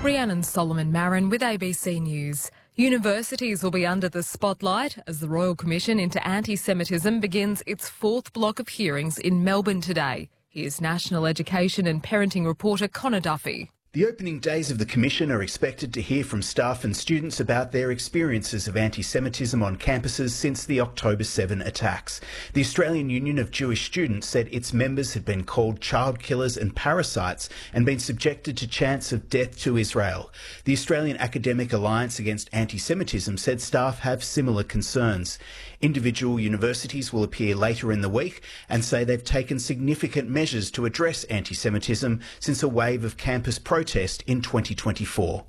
Rhiannon Solomon Marin with ABC News. Universities will be under the spotlight as the Royal Commission into Anti-Semitism begins its fourth block of hearings in Melbourne today. Here's National Education and Parenting reporter Connor Duffy. The opening days of the Commission are expected to hear from staff and students about their experiences of anti-Semitism on campuses since the October 7 attacks. The Australian Union of Jewish Students said its members had been called child killers and parasites and been subjected to chants of death to Israel. The Australian Academic Alliance Against Anti-Semitism said staff have similar concerns. Individual universities will appear later in the week and say they've taken significant measures to address anti-Semitism since a wave of campus protest in 2024.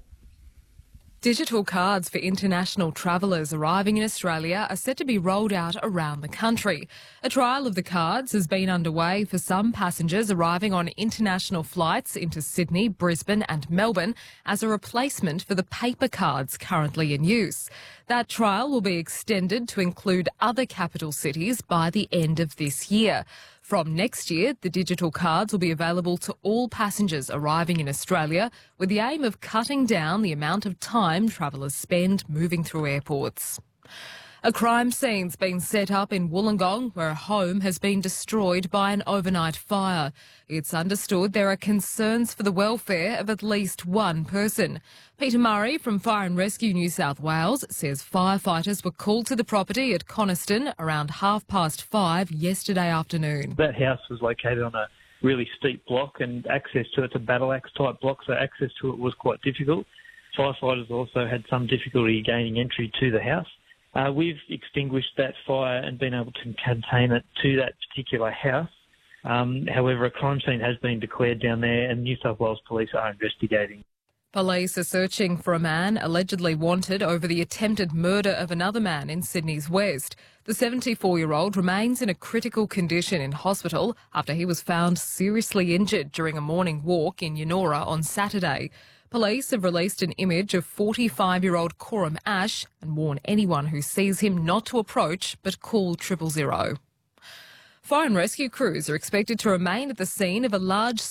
Digital cards for international travellers arriving in Australia are set to be rolled out around the country. A trial of the cards has been underway for some passengers arriving on international flights into Sydney, Brisbane and Melbourne as a replacement for the paper cards currently in use. That trial will be extended to include other capital cities by the end of this year. From next year, the digital cards will be available to all passengers arriving in Australia with the aim of cutting down the amount of time travellers spend moving through airports. A crime scene's been set up in Wollongong where a home has been destroyed by an overnight fire. It's understood there are concerns for the welfare of at least one person. Peter Murray from Fire and Rescue New South Wales says firefighters were called to the property at Coniston around 5:30 yesterday afternoon. That house was located on a really steep block and access to it's a battle axe type block, so access to it was quite difficult. Firefighters also had some difficulty gaining entry to the house. We've extinguished that fire and been able to contain it to that particular house. However, a crime scene has been declared down there and New South Wales Police are investigating. Police are searching for a man allegedly wanted over the attempted murder of another man in Sydney's West. The 74-year-old remains in a critical condition in hospital after he was found seriously injured during a morning walk in Yennora on Saturday. Police have released an image of 45-year-old Coram Ash and warn anyone who sees him not to approach but call 000. Fire and rescue crews are expected to remain at the scene of a large